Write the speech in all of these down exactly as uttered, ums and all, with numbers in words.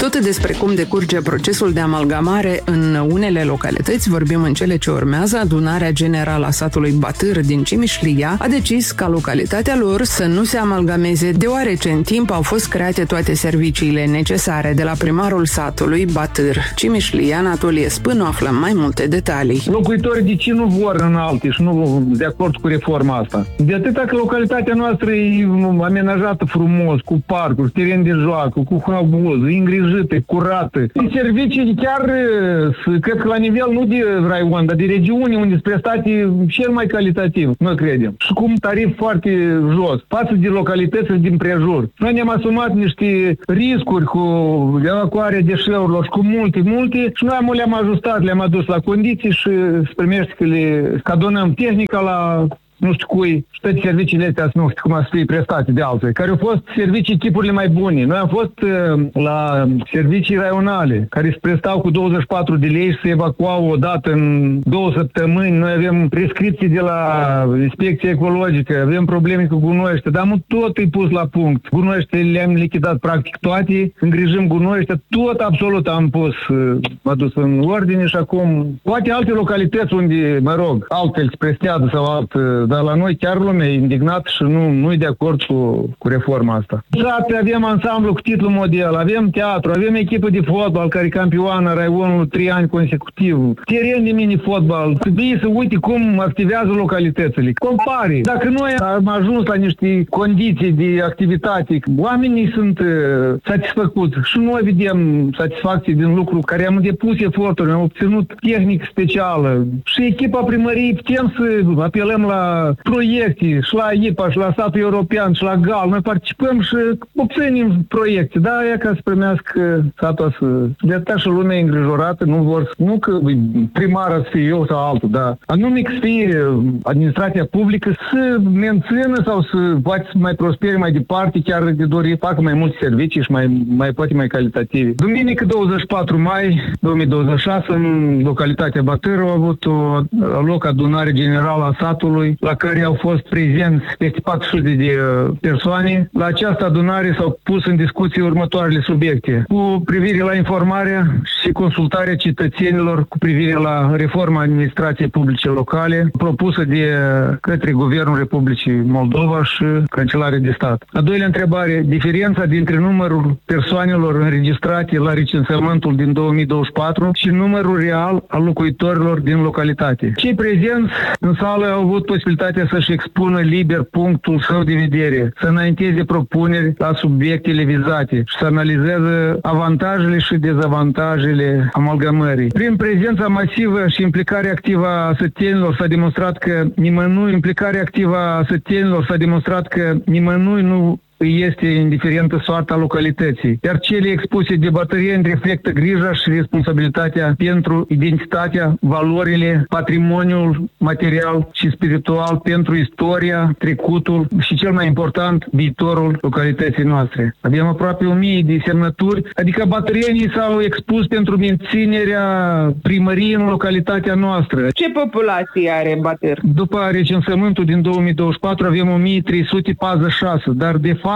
Tot despre cum decurge procesul de amalgamare în unele localități vorbim în cele ce urmează. Adunarea Generală a satului Batâr din Cimișlia a decis ca localitatea lor să nu se amalgameze, deoarece în timp au fost create toate serviciile necesare. De la primarul satului Batâr Cimișlia, Anatolie Spânu, aflăm mai multe detalii. Locuitorii de ce nu vor în alte și nu de acord cu reforma asta? De atâta că localitatea noastră e amenajată frumos, cu parcuri, teren de joacă, cu havuz, îngrijite, curată. Servicii chiar, cred că la nivel nu de raion, dar de regiune, unde sunt prestate cel mai calitativ, noi credem. Și cu un tarif foarte jos, față de localitățile din prejur. Noi ne-am asumat niște riscuri cu evacuarea deșeurilor și cu multe, multe și noi le-am ajustat, le-am adus la condiții și se primește că le cadonăm tehnica la nu știu cui, și toate serviciile astea, nu știu cum să fie prestate de alții, care au fost servicii tipurile mai bune. Noi am fost uh, la servicii raionale, care se prestau cu douăzeci și patru de lei și se evacuau o dată în două săptămâni. Noi avem prescripții de la inspecție ecologică, avem probleme cu gunoiște, dar nu tot e pus la punct. Gunoiște le-am lichidat practic toate, îngrijim gunoiște, tot absolut am pus, uh, m-a dus în ordine și acum poate alte localități unde, mă rog, altfel se prestează sau alt, uh, dar la noi chiar lumea e indignat și nu, nu e de acord cu, cu reforma asta. Sate, avem ansamblu cu titlu model, avem teatru, avem echipă de fotbal care e campioană raionul trei ani consecutiv, teren de mini-fotbal. Trebuie să uite cum activează localitățile. Compare. Dacă noi am ajuns la niște condiții de activitate, oamenii sunt uh, satisfăcuți și noi vedem satisfacție din lucru care am depus eforturi, am obținut tehnică specială și echipa primăriei putem să apelăm la proiecte și la I P A și la statul european și la GAL. Noi participăm și obținem proiecte. Da, e ca să primească satul să... De atâta și lumea e îngrijorată, nu vor... Nu că primară să fie eu sau altul, dar anume că să fie administrația publică să mențină sau să poate să mai prospere mai departe, chiar de dori facă mai multe servicii și mai, mai poate mai calitative. Duminică douăzeci și patru mai două mii douăzeci și șase în localitatea Batâr a avut o loc adunare generală a satului, la care au fost prezenți peste patru sute de persoane. La această adunare s-au pus în discuție următoarele subiecte. Cu privire la informarea și consultarea cetățenilor cu privire la reforma administrației publice locale propusă de către Guvernul Republicii Moldova și Cancelarea de Stat. A doilea întrebare, diferența dintre numărul persoanelor înregistrate la recensământul din două mii douăzeci și patru și numărul real al locuitorilor din localitate. Cei prezenți în sală au avut posibilitatea să-și expună liber punctul său de vedere, să înainteze propuneri la subiectele vizate și să analizeze avantajele și dezavantajele amalgamării. Prin prezența masivă și implicarea activă a sătenilor s-a demonstrat că nimănui, implicarea activă a sătenilor s-a demonstrat că nimănui nu este indiferentă soarta localității, iar cele expuse de bătărieni reflectă grija și responsabilitatea pentru identitatea, valorile, patrimoniul material și spiritual, pentru istoria, trecutul și cel mai important, viitorul localității noastre. Avem aproape o mie de semnături, adică bătărienii s-au expus pentru menținerea primăriei în localitatea noastră. Ce populație are Batâr? După recensământul din două mii douăzeci și patru avem o mie trei sute patruzeci și șase, dar de fapt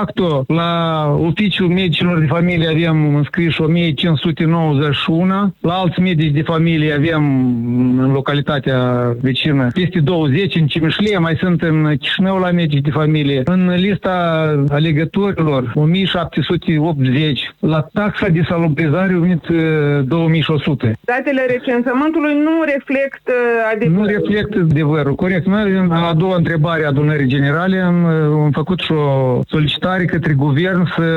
la oficiul medicilor de familie avem înscriși o mie cinci sute nouăzeci și unu, la alți medici de familie avem în localitatea vecină peste douăzeci, în Cimișlia, mai sunt în Chișinău la medici de familie. În lista alegătorilor o mie șapte sute optzeci, la taxa de salubrizare au venit două mii o sută. Datele recensământului nu reflectă adevărul. Nu reflectă adevărul, corect. Noi, a doua întrebare a adunării generale, am, am făcut și o solicitare către guvern să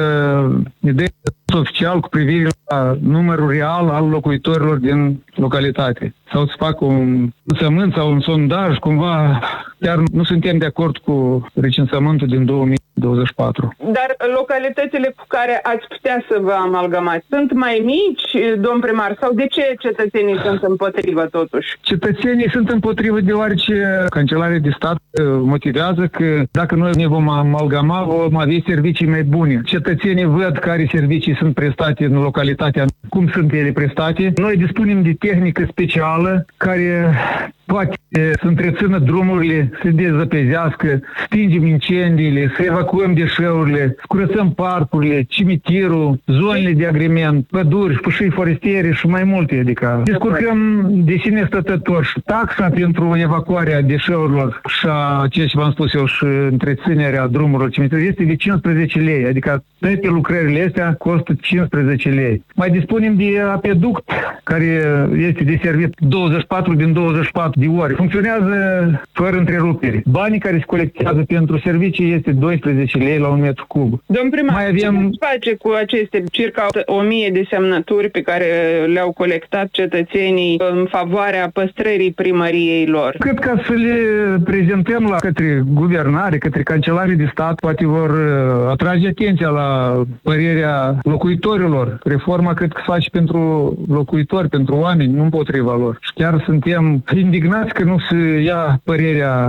ne dea oficial cu privire la numărul real al locuitorilor din localitate. Sau să facă un sământ sau un sondaj, cumva, chiar nu suntem de acord cu recensământul din două mii douăzeci și patru. Dar localitățile cu care ați putea să vă amalgamați sunt mai mici, domn primar, sau de ce cetățenii sunt împotrivă totuși? Cetățenii sunt împotrivă deoarece Cancelarea de Stat motivează că dacă noi ne vom amalgama, vom avea servicii mai bune. Cetățenii văd care servicii sunt prestate în localitatea, cum sunt ele prestate. Noi dispunem de tehnică specială care poate să întrețină drumurile, să dezăpezească, stingem incendiile, să evacuăm deșeurile, să curățăm parcurile, cimitirul, zonele de agrement, păduri, fâșii forestiere și mai multe. Adică descurcăm de sine stătător și taxa pentru evacuarea deșeurilor și a ceea ce v-am spus eu și întreținerea drumurilor, cimitirilor, este de cincisprezece lei. Adică toate lucrările astea costă cincisprezece lei. Mai dispunem de apeduct care este deservit douăzeci și patru din douăzeci și patru de ore. Funcționează fără întreruperi. Banii care se colectează pentru servicii este doisprezece lei la un metru cub. Domn primar, mai avem... ce veți face cu aceste circa o mie de semnături pe care le-au colectat cetățenii în favoarea păstrării primăriei lor? Cred că să le prezentăm la către guvernare, către cancelarii de stat, poate vor atrage atenția la părerea locuitorilor. Reforma cred că se face pentru locuitori, pentru oameni, nu împotriva lor. Și chiar suntem indignați că nu se ia părerea